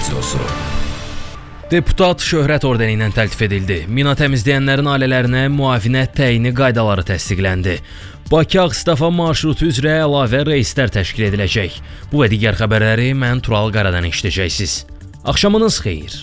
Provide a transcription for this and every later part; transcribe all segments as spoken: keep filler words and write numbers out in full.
Radiosu. Deputat şöhrət ordeni ilə təltif edildi. Mina təmizləyənlərin ailələrinə müavinət təyini qaydaları təsdiqləndi. Bakı-Ağstafa marşrutu üzrə əlavə reyslər təşkil ediləcək. Bu və digər xəbərləri mən Tural Qaradan eşidəcəksiniz. Axşamınız xeyir.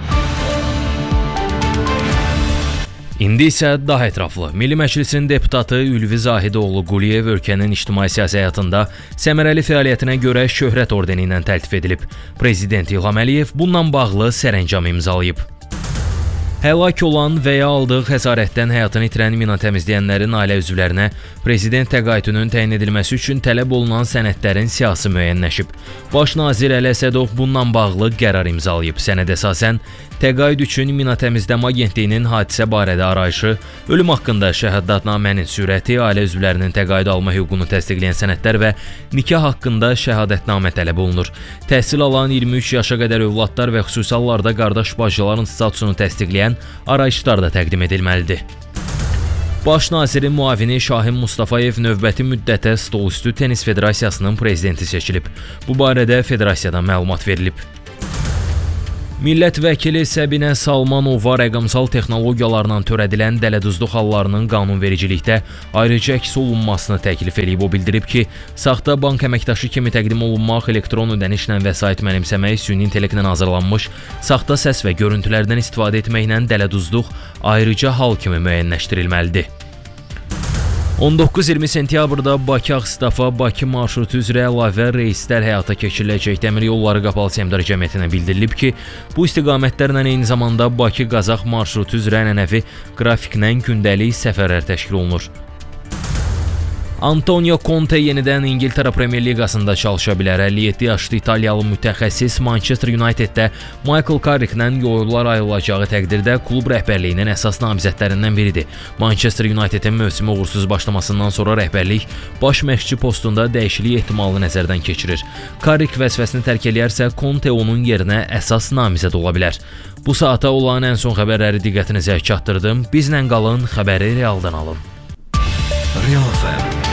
İndi isə daha ətraflı. Milli Məclisin deputatı Ülvi Zahidoğlu Quliyev ölkənin ictimai-siyasi həyatında səmərəli fəaliyyətinə görə şöhrət ordeni ilə təltif edilib. Prezident İlham Əliyev bununla bağlı sərəncam imzalayıb. Həlak olan və ya aldığı xəsarətdən həyatını itirən mina təmizləyənlərin ailə üzvlərinə prezident təqaüdünün təyin edilməsi üçün tələb olunan sənədlərin siyahısı müəyyənləşib. Baş nazir Əli Əsədov bununla bağlı qərar imzalayıb. Sənəd əsasən təqaüd üçün Mina Təmizləmə Agentliyinin hadisə barədə arayışı, ölüm haqqında şəhadətnamənin sürəti, ailə üzvlərinin təqaüd alma hüququnu təsdiqləyən sənədlər və nikah haqqında şəhadətnamə tələb olunur. Təhsil alan iyirmi üç yaşa qədər övladlar və xüsusi hallarda qardaş bacıların statusunu təsdiqləyən arayışlar da təqdim edilməlidir. Baş nazirin müavini Şahin Mustafayev növbəti müddətə Stolüstü Tenis Federasiyasının prezidenti seçilib. Bu barədə federasiyadan məlumat verilib. Millət vəkili Səbinə Salmanova rəqəmsal texnologiyalarla törədilən dələduzluq hallarının qanunvericilikdə ayrıca əks olunmasını təklif edib. O bildirib ki, saxta bank əməkdaşı kimi təqdim olunmaq, elektron ödənişlə vəsait mənimsəmək, süni intellektlə hazırlanmış saxta səs və görüntülərdən istifadə etməklə dələduzluq ayrıca hal kimi müəyyənləşdirilməlidir. on doqquz iyirmi sentyabrda Bakı-Ağstafa Bakı marşrutu üzrə əlavə reyslər həyata keçiriləcək. Dəmir Yolları Qapalı Səhmdar Cəmiyyətinə bildirilib ki, bu istiqamətlərlə eyni zamanda Bakı-Qazax marşrutu üzrə ənənəvi qrafiklə gündəlik səfərlər təşkil olunur. Antonio Conte yenidən İngiltərə Premyer Liqasında çalışa bilər. əlli yeddi yaşlı İtaliyalı mütəxəssis Manchester Uniteddə Michael Carricklə yollar ayrılacağı təqdirdə klub rəhbərliyinin əsas namizədlərindən biridir. Manchester Unitedin mövsümü uğursuz başlamasından sonra rəhbərlik baş məşqçi postunda dəyişiklik ehtimalını nəzərdən keçirir. Carrick vəzifəsini tərk eləyərsə, Conte onun yerinə əsas namizəd ola bilər. Bu saata olan ən son xəbərləri diqqətinizə çatdırdım. Bizlə qalın, xəbəri realdan alın. Real F M